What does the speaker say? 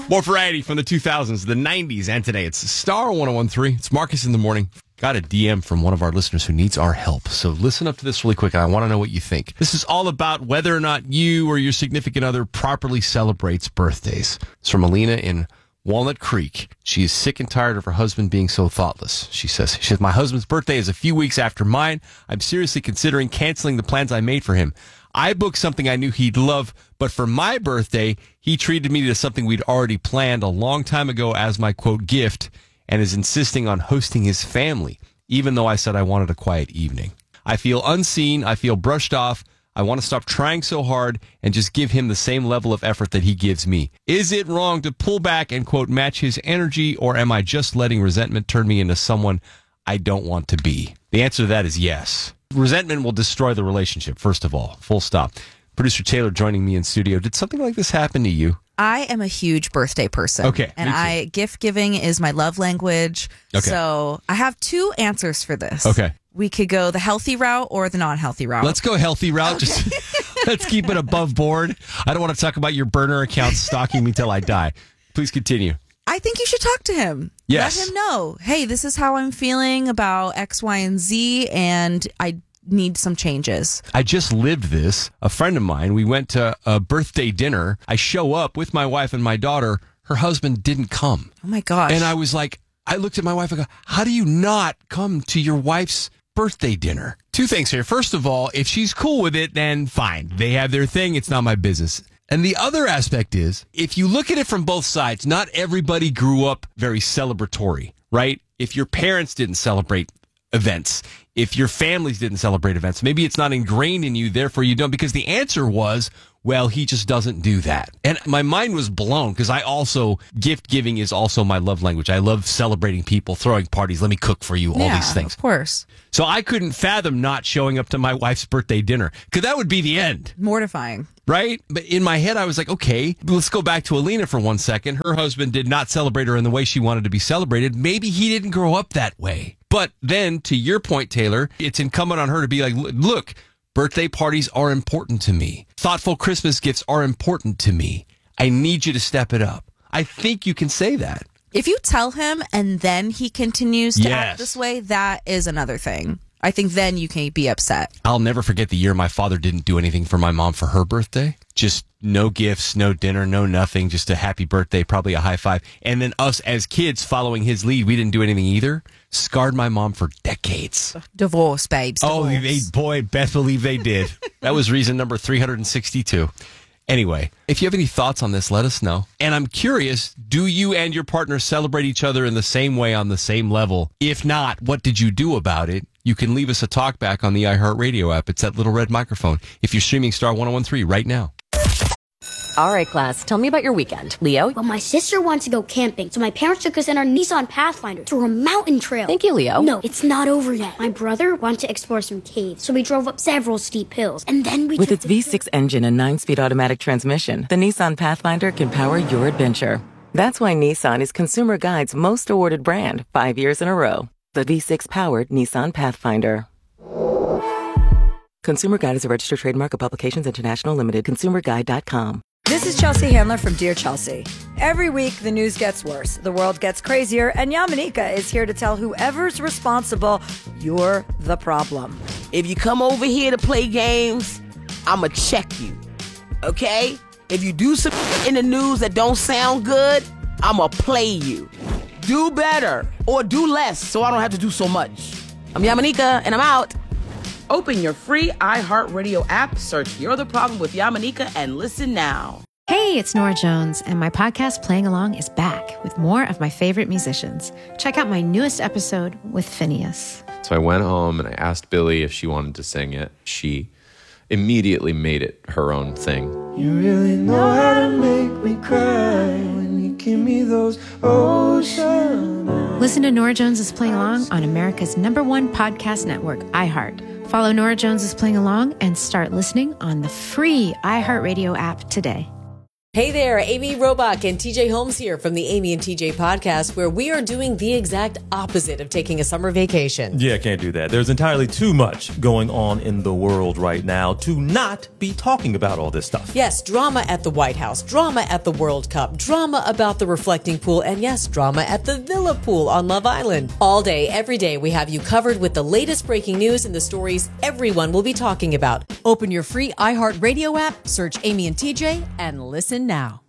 More variety from the 2000s, the 90s, and today. It's Star 1013. It's Marcus in the morning. Got a DM from one of our listeners who needs our help. So listen up to this really quick, and I want to know what you think. This is all about whether or not you or your significant other properly celebrates birthdays. It's from Alina in Walnut Creek. She is sick and tired of her husband being so thoughtless. She says, my husband's birthday is a few weeks after mine. I'm seriously considering canceling the plans I made for him. I booked something I knew he'd love, but for my birthday, he treated me to something we'd already planned a long time ago as my, quote, gift, and is insisting on hosting his family, even though I said I wanted a quiet evening. I feel unseen. I feel brushed off. I want to stop trying so hard and just give him the same level of effort that he gives me. Is it wrong to pull back and, quote, match his energy, or am I just letting resentment turn me into someone I don't want to be? The answer to that is yes. Resentment will destroy the relationship, first of all. Full stop. Producer Taylor joining me in studio. Did something like this happen to you? I am a huge birthday person. Okay. And gift giving is my love language. Okay. So I have two answers for this. Okay. We could go the healthy route or the non-healthy route. Let's go healthy route. Okay. Just let's keep it above board. I don't want to talk about your burner account stalking me till I die. Please continue. I think you should talk to him. Yes. Let him know, hey, this is how I'm feeling about X, Y, and Z, and I need some changes. I just lived this. A friend of mine, we went to a birthday dinner. I show up with my wife and my daughter. Her husband didn't come. Oh, my gosh. And I was like, I looked at my wife and go, how do you not come to your wife's birthday dinner? Two things here. First of all, if she's cool with it, then fine. They have their thing. It's not my business. And the other aspect is, if you look at it from both sides, not everybody grew up very celebratory, right? If your parents didn't celebrate events, if your families didn't celebrate events, maybe it's not ingrained in you, therefore you don't, because the answer was, well, he just doesn't do that. And my mind was blown because gift giving is also my love language. I love celebrating people, throwing parties, let me cook for you, all these things. Of course. So I couldn't fathom not showing up to my wife's birthday dinner because that would be the end. Mortifying. Right? But in my head, I was like, okay, let's go back to Alina for 1 second. Her husband did not celebrate her in the way she wanted to be celebrated. Maybe he didn't grow up that way. But then, to your point, Taylor, it's incumbent on her to be like, look, birthday parties are important to me. Thoughtful Christmas gifts are important to me. I need you to step it up. I think you can say that. If you tell him and then he continues to act this way, that is another thing. I think then you can be upset. I'll never forget the year my father didn't do anything for my mom for her birthday. Just no gifts, no dinner, no nothing. Just a happy birthday, probably a high five. And then us as kids following his lead, we didn't do anything either. Scarred my mom for decades. Divorce, babes. Divorce. Oh, best believe they did. That was reason number 362. Anyway, if you have any thoughts on this, let us know. And I'm curious, do you and your partner celebrate each other in the same way on the same level? If not, what did you do about it? You can leave us a talk back on the iHeartRadio app. It's that little red microphone. If you're streaming Star 1013 right now. All right, class, tell me about your weekend. Leo? Well, my sister wants to go camping, so my parents took us in our Nissan Pathfinder through a mountain trail. Thank you, Leo. No, it's not over yet. My brother wanted to explore some caves, so we drove up several steep hills, and then we With its V6 engine and 9-speed automatic transmission, the Nissan Pathfinder can power your adventure. That's why Nissan is Consumer Guide's most awarded brand 5 years in a row. The V6-powered Nissan Pathfinder. Consumer Guide is a registered trademark of Publications International Limited. ConsumerGuide.com. This is Chelsea Handler from Dear Chelsea. Every week, the news gets worse, the world gets crazier, and Yamanika is here to tell whoever's responsible, you're the problem. If you come over here to play games, I'ma check you, okay? If you do some in the news that don't sound good, I'ma play you. Do better, or do less, so I don't have to do so much. I'm Yamanika, and I'm out. Open your free iHeartRadio app, search You're the Problem with Yamanika, and listen now. Hey, it's Nora Jones, and my podcast Playing Along is back with more of my favorite musicians. Check out my newest episode with Phineas. So I went home and I asked Billy if she wanted to sing it. She immediately made it her own thing. You really know how to make me cry when you give me those ocean eyes. Listen to Nora Jones' Playing Along on America's #1 podcast network, iHeart. Follow Nora Jones' Playing Along and start listening on the free iHeartRadio app today. Hey there, Amy Robach and TJ Holmes here from the Amy and TJ podcast, where we are doing the exact opposite of taking a summer vacation. Yeah, can't do that. There's entirely too much going on in the world right now to not be talking about all this stuff. Yes, drama at the White House, drama at the World Cup, drama about the reflecting pool, and yes, drama at the Villa Pool on Love Island. All day, every day, we have you covered with the latest breaking news and the stories everyone will be talking about. Open your free iHeartRadio app, search Amy and TJ, and listen now.